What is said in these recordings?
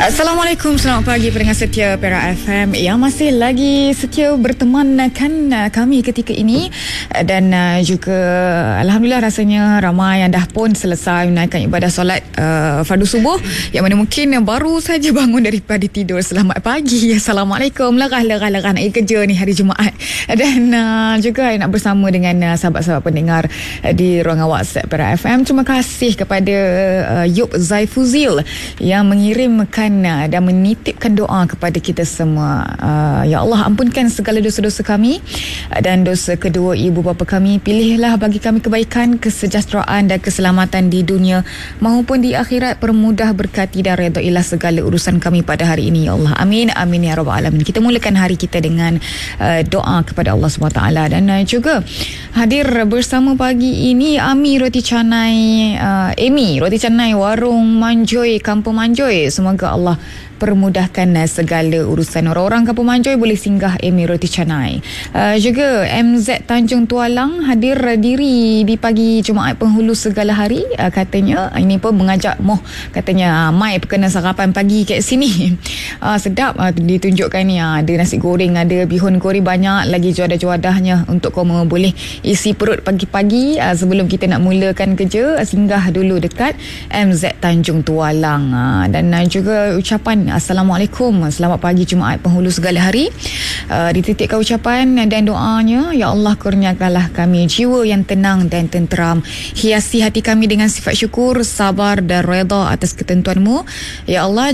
Assalamualaikum, selamat pagi pendengar setia Perak FM yang masih lagi setia bertemankan kami ketika ini. Dan juga Alhamdulillah rasanya ramai yang dah pun selesai menaikkan ibadah solat fardu subuh, yang mana mungkin baru saja bangun daripada tidur. Selamat pagi, Assalamualaikum, lerah nak kerja ni hari Jumaat. Dan juga nak bersama dengan sahabat-sahabat pendengar di ruangan WhatsApp Perak FM. Terima kasih kepada Yub Zaifuzil yang mengirimkan dan menitipkan doa kepada kita semua. Ya Allah, ampunkan segala dosa-dosa kami dan dosa kedua ibu bapa kami. Pilihlah bagi kami kebaikan, kesejahteraan dan keselamatan di dunia maupun di akhirat. Permudah, berkati dan redailah segala urusan kami pada hari ini, ya Allah. Amin, amin ya rabbal alamin. Kita mulakan hari kita dengan doa kepada Allah SWT. Dan juga hadir bersama pagi ini Amy Roti Canai, Amy Roti Canai Warung Manjoy, Kampung Manjoy. Semoga Allah permudahkan segala urusan. Orang-orang Kampung Manjoy boleh singgah Amy Roti Canai. Juga MZ Tanjung Tualang hadir diri di pagi Jumaat penghulu segala hari. Katanya ini pun mengajak Moh, katanya mai perkena sarapan pagi kat sini. Sedap ditunjukkan ni, ada nasi goreng, ada bihun goreng, banyak lagi juadah-juadahnya untuk kau boleh isi perut pagi-pagi. Sebelum kita nak mulakan kerja, singgah dulu dekat MZ Tanjung Tualang. Dan juga ucapan Assalamualaikum, selamat pagi Jumaat penghulu segala hari. Dititipkan ucapan dan doanya, ya Allah kurniakanlah kami jiwa yang tenang dan tenteram, hiasi hati kami dengan sifat syukur, sabar dan redha atas ketentuan-Mu. Ya Allah,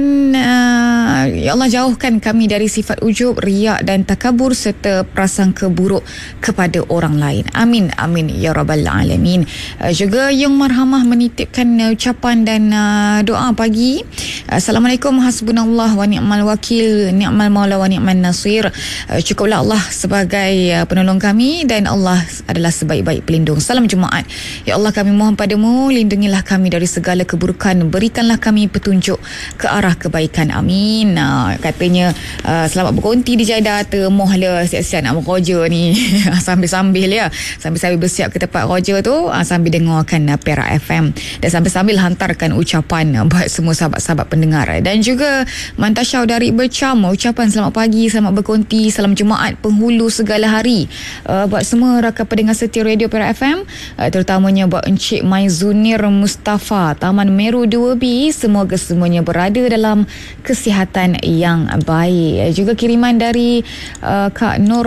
ya Allah jauhkan kami dari sifat ujub, riak dan takabur serta prasangka buruk kepada orang lain. Amin, amin ya rabbal alamin. Juga Yung Marhamah menitipkan ucapan dan doa pagi. Assalamualaikum, hasbunallah wa ni'mal wakil, ni'mal maula wa ni'man nasir. Cukuplah Allah sebagai penolong kami dan Allah adalah sebaik-baik pelindung. Salam Jumaat. Ya Allah, kami mohon padamu, lindungilah kami dari segala keburukan, berikanlah kami petunjuk ke arah kebaikan. Amin. Katanya selamat berkonti di Jeddah, termoh lah siap-siap nak bekerja ni. Sambil-sambil ya, sambil-sambil bersiap ke tempat kerja tu, sambil dengarkan Perak FM dan sambil-sambil hantarkan ucapan buat semua sahabat-sahabat pendengar. Dan juga Mantasyau dari Bercam, ucapan selamat pagi, selamat berkonti, salam Jumaat penghulu segala hari buat semua rakan pendengar setia Radio Perak FM, terutamanya buat Encik Maizunir Mustafa, Taman Meru 2B. Semoga semuanya berada dalam kesihatan yang baik. Juga kiriman dari Kak Nur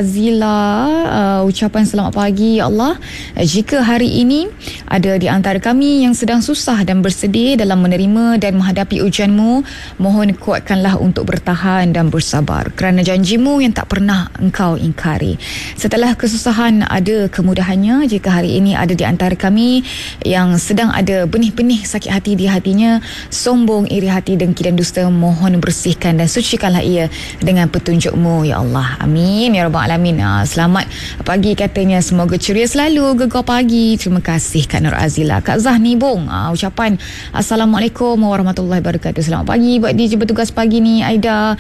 Azila, ucapan selamat pagi. Ya Allah, jika hari ini ada di antara kami yang sedang susah dan bersedih dalam menerima dan menghadapi ujian-Mu, mohon kuatkanlah untuk bertahan dan bersabar kerana janji-Mu yang tak pernah Engkau ingkari. Setelah kesusahan ada kemudahannya. Jika hari ini ada di antara kami yang sedang ada benih-benih sakit hati di hatinya, sombong, iri hati, dengki dan dusta, mohon bersihkan dan sucikanlah ia dengan petunjuk-Mu, ya Allah. Amin ya rabbal alamin. Selamat pagi katanya, semoga ceria selalu, gegar pagi. Terima kasih Kak Nur Azila. Kak Zahni Bong, ucapan Assalamualaikum warahmatullahi wabarakatuh. Selamat pagi buat DJ bertugas pagi ni, Aida.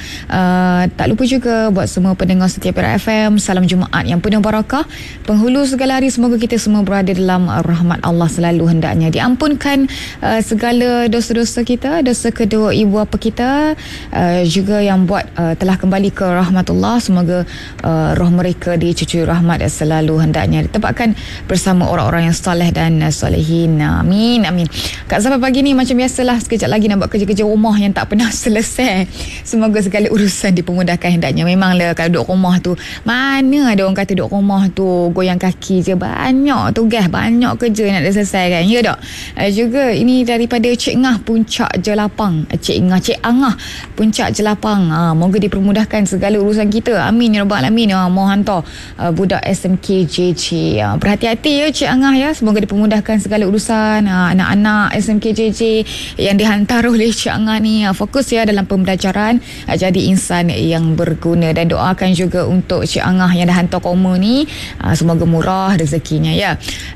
Tak lupa juga buat semua pendengar setia Perak FM, salam Jumaat yang penuh barakah penghulu segala hari. Semoga kita semua berada dalam rahmat Allah selalu, hendaknya diampunkan segala dosa-dosa kita, dosa kedua ibu bapa kita, juga yang buat telah kembali ke rahmatullah. Semoga roh mereka dicucuri rahmat selalu, hendaknya ditempatkan bersama orang-orang yang soleh dan solehin. Amin, amin. Kak Zafar pagi ni macam biasalah, sekejap lagi nak buat kerja-kerja rumah yang tak pernah selesai. Semoga segala urusan dipermudahkan, hendaknya. Memanglah kalau duduk rumah tu, mana ada orang kata duduk rumah tu goyang kaki je, banyak tugas, banyak kerja nak diselesaikan, ya tak? Juga ini daripada Cik Ngah Puncak Jelapang, Cik Angah Puncak Jelapang. Moga dipermudahkan segala urusan kita. Amin ya rabbal alamin. Mohon hantar budak SMKJJ. Berhati-hati ya Cik Angah ya, semoga dipermudahkan segala urusan. Anak-anak SMKJJ yang dihantar oleh Cik Angah ni, fokus ya dalam pembelajaran, jadi insan yang berguna. Dan doakan juga untuk Cik Angah yang dah hantar koma ni, semoga murah rezekinya ya.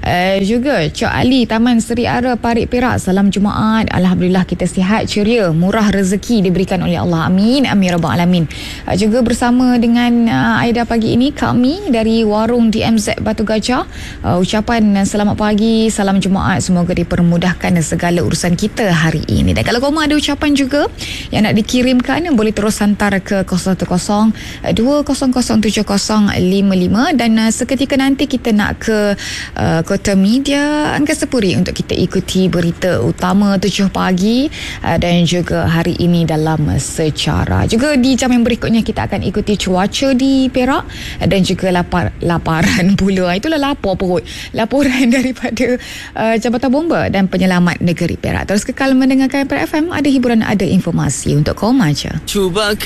Juga Cik Ali Taman Seri Ara Parit Perak, salam Jumaat. Alhamdulillah kita sihat, ceria, murah rezeki diberikan oleh Allah. Amin, amin rabbal alamin. Juga bersama dengan Aida pagi ini, kami dari Warung DMZ Batu Gajah, ucapan selamat pagi, salam Jumaat, semoga dipermudahkan segala urusan kita hari ini. Dan kalau kau ada ucapan juga yang nak dikirimkan, boleh terus hantar ke 010-200-7055 dan seketika nanti kita nak ke Kota Media Angkasa Puri untuk kita ikuti berita utama 7 pagi dan juga hari ini dalam Secara. Juga di jam yang berikutnya kita akan ikuti cuaca di Perak dan juga laparan pula. Itulah lapar perut. Laporan daripada Jabatan Bomba dan Penyelamat Negeri Perak. Terus kekal mendengarkan Perak FM, ada hiburan, ada informasi untuk kau maja. Cuba